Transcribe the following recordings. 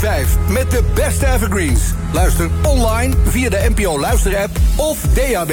5 met de beste evergreens. Luister online via de NPO Luisterapp of DAB+.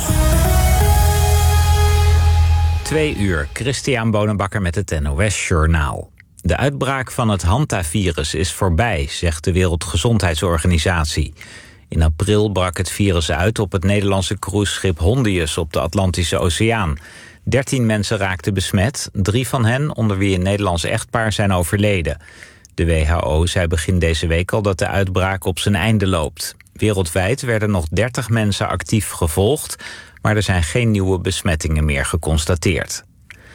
2 uur, Christian Bonenbakker met het NOS Journaal. De uitbraak van het Hantavirus is voorbij, zegt de Wereldgezondheidsorganisatie. In april brak het virus uit op het Nederlandse cruiseschip Hondius op de Atlantische Oceaan. 13 mensen raakten besmet, 3 van hen, onder wie een Nederlands echtpaar, zijn overleden. De WHO zei begin deze week al dat de uitbraak op zijn einde loopt. Wereldwijd werden nog 30 mensen actief gevolgd, maar er zijn geen nieuwe besmettingen meer geconstateerd.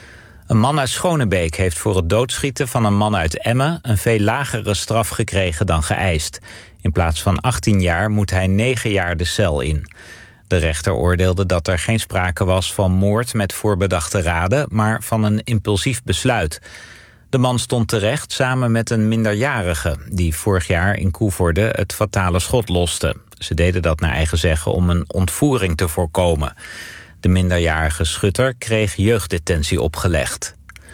Een man uit Schonebeek heeft voor het doodschieten van een man uit Emmen een veel lagere straf gekregen dan geëist. In plaats van 18 jaar moet hij 9 jaar de cel in. De rechter oordeelde dat er geen sprake was van moord met voorbedachte raden, maar van een impulsief besluit. De man stond terecht samen met een minderjarige die vorig jaar in Koevoorde het fatale schot loste. Ze deden dat naar eigen zeggen om een ontvoering te voorkomen. De minderjarige schutter kreeg jeugddetentie opgelegd.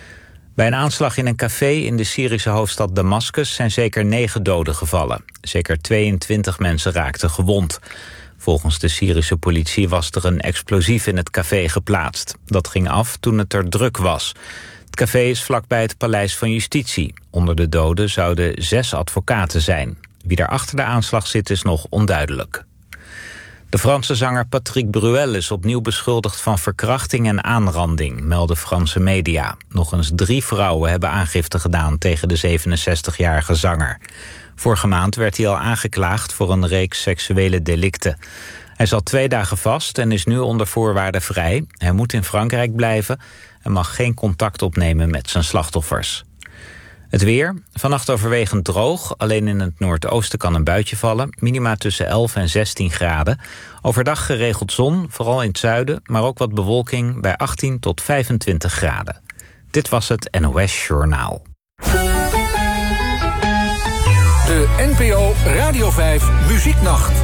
Bij een aanslag in een café in de Syrische hoofdstad Damascus zijn zeker 9 doden gevallen. Zeker 22 mensen raakten gewond. Volgens de Syrische politie was er een explosief in het café geplaatst. Dat ging af toen het er druk was. Het café is vlakbij het Paleis van Justitie. Onder de doden zouden 6 advocaten zijn. Wie er achter de aanslag zit is nog onduidelijk. De Franse zanger Patrick Bruel is opnieuw beschuldigd van verkrachting en aanranding, melden Franse media. Nog eens 3 vrouwen hebben aangifte gedaan tegen de 67-jarige zanger. Vorige maand werd hij al aangeklaagd voor een reeks seksuele delicten. Hij zat 2 dagen vast en is nu onder voorwaarden vrij. Hij moet in Frankrijk blijven en mag geen contact opnemen met zijn slachtoffers. Het weer, vannacht overwegend droog. Alleen in het noordoosten kan een buitje vallen. Minima tussen 11 en 16 graden. Overdag geregeld zon, vooral in het zuiden, maar ook wat bewolking bij 18 tot 25 graden. Dit was het NOS Journaal. De NPO Radio 5 Muzieknacht.